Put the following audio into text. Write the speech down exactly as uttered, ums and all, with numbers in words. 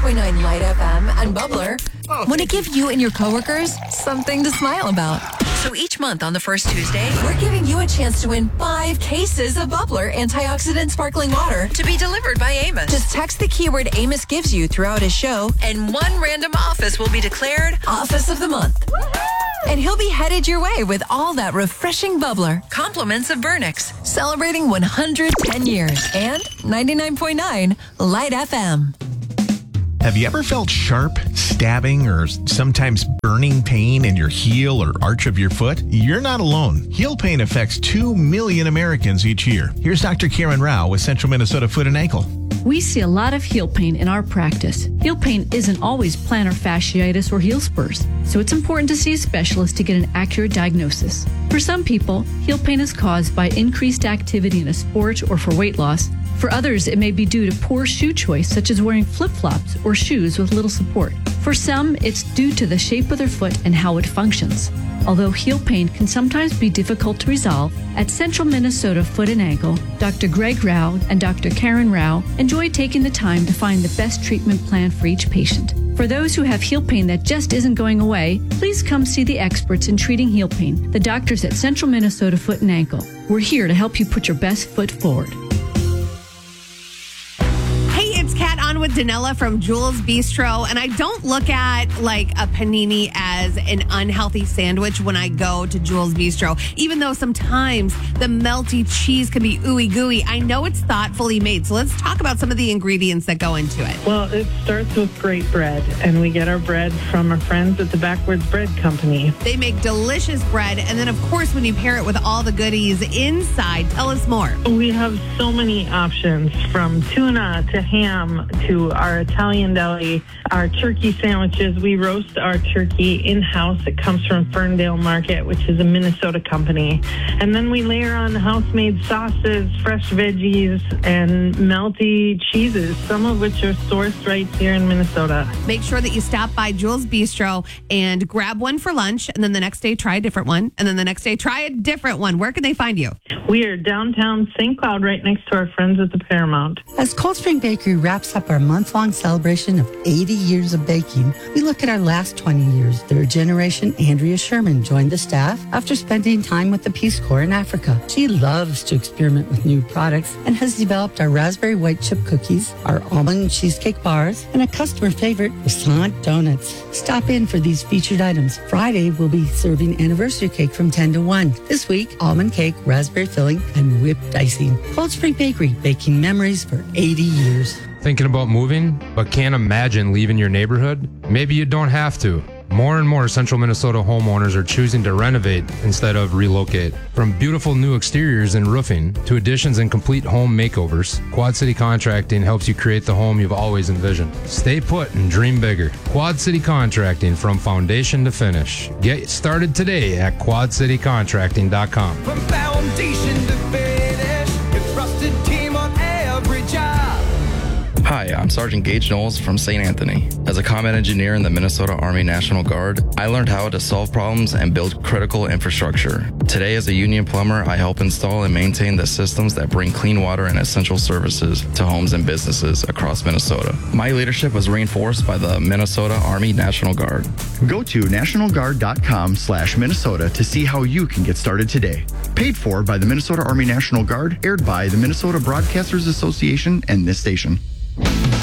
point nine Light F M and Bubbler want to give you and your coworkers something to smile about. So each month on the first Tuesday, we're giving you a chance to win five cases of Bubbler antioxidant sparkling water to be delivered by Amos. Just text the keyword Amos gives you throughout his show, and one random office will be declared Office of the Month. And he'll be headed your way with all that refreshing bubbler. Compliments of Burnix, celebrating one hundred ten years. And ninety-nine point nine Light F M. Have you ever felt sharp, stabbing, or sometimes burning pain in your heel or arch of your foot? You're not alone. Heel pain affects two million Americans each year. Here's Doctor Karen Rao with Central Minnesota Foot and Ankle. We see a lot of heel pain in our practice. Heel pain isn't always plantar fasciitis or heel spurs, so it's important to see a specialist to get an accurate diagnosis. For some people, heel pain is caused by increased activity in a sport or for weight loss. For others, it may be due to poor shoe choice, such as wearing flip-flops or shoes with little support. For some, it's due to the shape of their foot and how it functions. Although heel pain can sometimes be difficult to resolve, at Central Minnesota Foot and Ankle, Doctor Greg Rao and Doctor Karen Rao enjoy taking the time to find the best treatment plan for each patient. For those who have heel pain that just isn't going away, please come see the experts in treating heel pain, the doctors at Central Minnesota Foot and Ankle. We're here to help you put your best foot forward. Kat on with Danella from Jules Bistro, and I don't look at like a panini as an unhealthy sandwich when I go to Jules Bistro, even though sometimes the melty cheese can be ooey gooey. I know it's thoughtfully made, so let's talk about some of the ingredients that go into it. Well, it starts with great bread, and we get our bread from our friends at the Backwards Bread Company. They make delicious bread, and then of course when you pair it with all the goodies inside, tell us more. We have so many options, from tuna to ham to our Italian deli, our turkey sandwiches. We roast our turkey in-house. It comes from Ferndale Market, which is a Minnesota company. And then we layer on house-made sauces, fresh veggies, and melty cheeses, some of which are sourced right here in Minnesota. Make sure that you stop by Jules Bistro and grab one for lunch, and then the next day try a different one, and then the next day try a different one. Where can they find you? We are downtown Saint Cloud, right next to our friends at the Paramount. As Cold Spring Bakery wraps up our month-long celebration of eighty years of baking, we look at our last twenty years. Third generation Andrea Sherman joined the staff after spending time with the Peace Corps in Africa. She loves to experiment with new products and has developed our raspberry white chip cookies, our almond cheesecake bars, and a customer favorite, croissant donuts. Stop in for these featured items. Friday, we'll be serving anniversary cake from ten to one. This week, almond cake, raspberry filling, and whipped icing. Cold Spring Bakery, baking memories for eighty years. Thinking about moving, but can't imagine leaving your neighborhood? Maybe you don't have to. More and more Central Minnesota homeowners are choosing to renovate instead of relocate. From beautiful new exteriors and roofing to additions and complete home makeovers, Quad City Contracting helps you create the home you've always envisioned. Stay put and dream bigger. Quad City Contracting, from foundation to finish. Get started today at quad city contracting dot com. From foundation to finish, your trusted team on every job. Hi, I'm Sergeant Gage Knowles from Saint Anthony. As a combat engineer in the Minnesota Army National Guard, I learned how to solve problems and build critical infrastructure. Today, as a union plumber, I help install and maintain the systems that bring clean water and essential services to homes and businesses across Minnesota. My leadership was reinforced by the Minnesota Army National Guard. Go to national guard dot com slash Minnesota to see how you can get started today. Paid for by the Minnesota Army National Guard, aired by the Minnesota Broadcasters Association and this station.